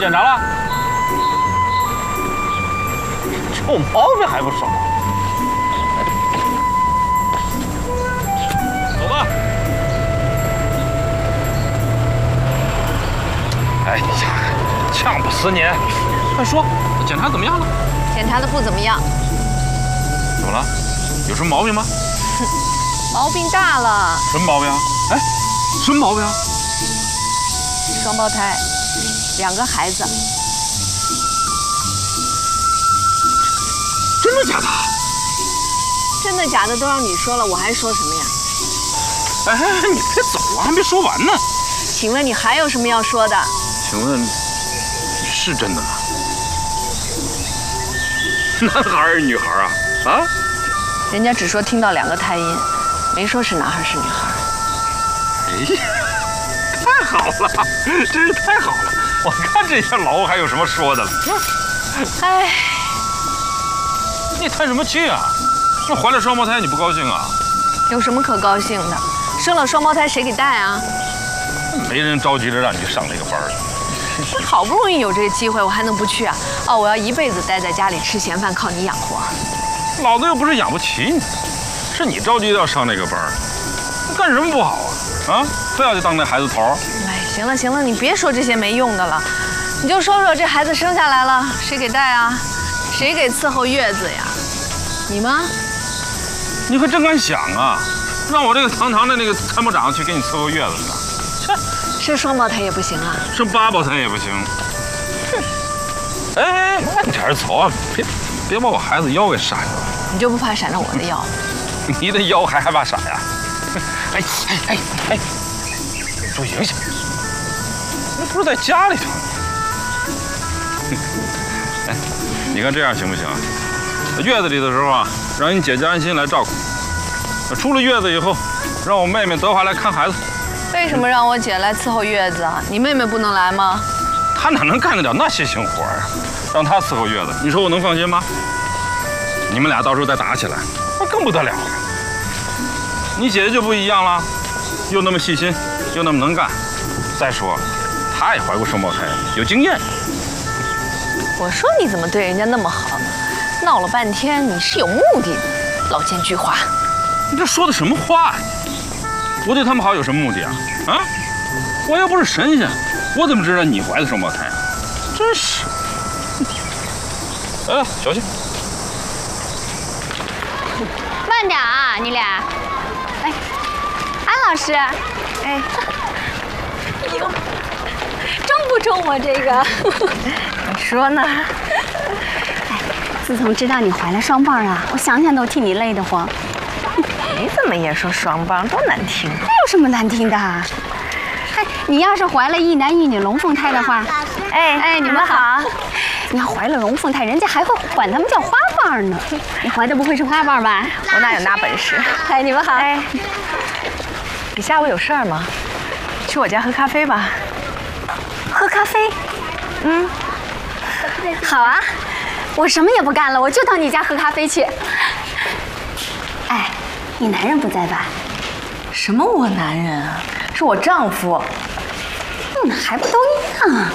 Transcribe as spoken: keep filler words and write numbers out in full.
检查了？臭毛病还不少。走吧。哎呀，呛不死你！快说，检查怎么样了？ 检查的不怎么样。 怎么了？有什么毛病吗？ 毛病大了。 什么毛病啊？哎，什么毛病啊？ 双胞胎，两个孩子。 真的假的？ 真的假的都让你说了，我还说什么呀？ 哎，你别走啊，还没说完呢。 请问你还有什么要说的？ 请问你是真的吗？男孩儿女孩儿啊？啊？ 人家只说听到两个胎音，没说是男孩是女孩。 哎呀，太好了，真是太好了！我看这些老还有什么说的了？ 哎， 你叹什么气啊？那怀了双胞胎你不高兴啊？ 有什么可高兴的？生了双胞胎谁给带啊？ 没人着急着让你去上那个班儿。 好不容易有这个机会，我还能不去啊？哦，我要一辈子待在家里吃闲饭，靠你养活。 老子又不是养不起你，是你着急要上那个班儿，干什么不好啊？啊，非要去当那孩子头？ 哎，行了行了，你别说这些没用的了，你就说说这孩子生下来了，谁给带啊？谁给伺候月子呀？你吗？ 你可真敢想啊！让我这个堂堂的那个参谋长去给你伺候月子呢？切， 生双胞胎也不行啊？ 生八胞胎也不行。哼！哎，慢点走啊，别别把我孩子腰给闪了。 你就不怕闪着我的腰？ 你的腰还害怕闪呀？哎哎哎哎，注意影响！那不是在家里头。哎，你看这样行不行啊？月子里的时候啊，让你姐姐安心来照顾。出了月子以后，让我妹妹德华来看孩子。 为什么让我姐来伺候月子啊？你妹妹不能来吗？ 她哪能干得了那些辛活啊？让她伺候月子，你说我能放心吗？你们俩到时候再打起来，那更不得了了。你姐姐就不一样了，又那么细心，又那么能干。再说，她也怀过双胞胎，有经验。 我说你怎么对人家那么好呢？闹了半天你是有目的的，老奸巨猾。 你这说的什么话呀？我对他们好有什么目的啊？啊！我又不是神仙，我怎么知道你怀的双胞胎啊？真是！来来，小心！ 慢点啊，你俩。哎，安老师，哎，哎呦，中不中我这个？ 你说呢？ 哎，自从知道你怀了双棒啊，我想想都替你累得慌。 你怎么也说双棒，多难听！ 那有什么难听的？嗨，你要是怀了一男一女龙凤胎的话，哎哎，你们好。你要怀了龙凤胎，人家还会管他们叫花棒呢。你怀的不会是花棒吧？ 我哪有那本事？ 哎，你们好。 哎，你下午有事儿吗？去我家喝咖啡吧。 喝咖啡？嗯，好啊。我什么也不干了，我就到你家喝咖啡去。哎，你男人不在吧？ 什么我男人啊？是我丈夫。 嗯，还不都一样啊？